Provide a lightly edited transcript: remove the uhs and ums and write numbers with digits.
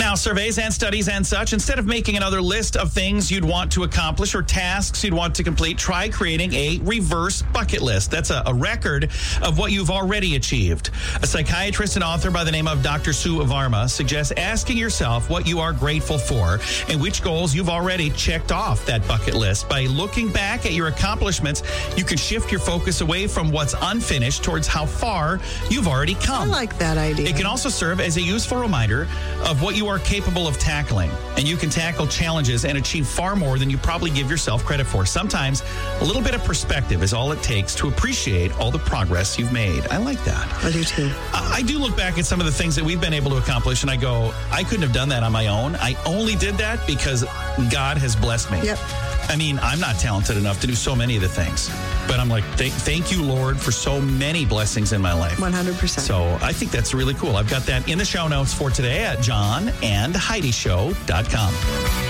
Now, surveys and studies and such, instead of making another list of things you'd want to accomplish or tasks you'd want to complete, try creating a reverse bucket list. That's a record of what you've already achieved. A psychiatrist and author by the name of Dr. Sue Varma suggests asking yourself what you are grateful for and which goals you've already checked off that bucket list. By looking back at your accomplishments, you can shift your focus away from what's unfinished towards how far you've already come. I like that idea. It can also serve as a useful reminder of what you are capable of tackling. And you can tackle challenges and achieve far more than you probably give yourself credit for. Sometimes a little bit of perspective is all it takes to appreciate all the progress you've made. I like that. I do too. I do look back at some of the things that we've been able to accomplish and I go, I couldn't have done that on my own. I only did that because God has blessed me. Yep. I mean, I'm not talented enough to do so many of the things, but I'm like, thank you, Lord, for so many blessings in my life. 100%. So I think that's really cool. I've got that in the show notes for today at johnandheidishow.com.